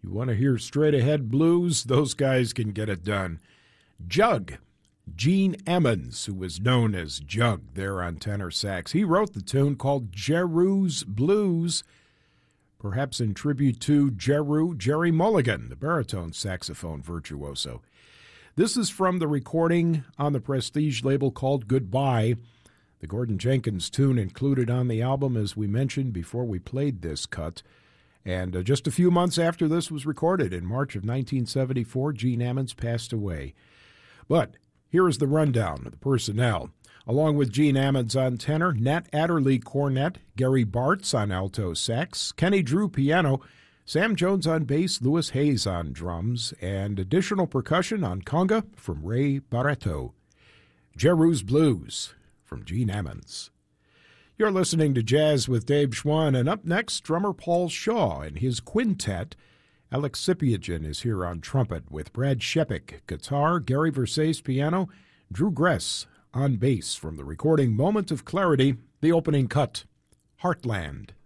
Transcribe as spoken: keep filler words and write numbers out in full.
You want to hear straight-ahead blues? Those guys can get it done. Jug, Gene Emmons, who was known as Jug there on tenor sax. He wrote the tune called Jeru's Blues, perhaps in tribute to Jeru, Jerry Mulligan, the baritone saxophone virtuoso. This is from the recording on the Prestige label called Goodbye. The Gordon Jenkins tune included on the album, as we mentioned before we played this cut. And uh, just a few months after this was recorded, in March of nineteen seventy-four, Gene Emmons passed away. But here is the rundown of the personnel. Along with Gene Emmons on tenor, Nat Adderley cornet, Gary Bartz on alto sax, Kenny Drew piano, Sam Jones on bass, Louis Hayes on drums, and additional percussion on conga from Ray Barretto. Jeru's Blues from Gene Emmons. You're listening to Jazz with Dave Schwann, and up next, drummer Paul Shaw and his quintet. Alex Sipiagin is here on trumpet with Brad Shepik, guitar, Gary Versace piano, Drew Gress on bass from the recording Moment of Clarity, the opening cut, Heartland.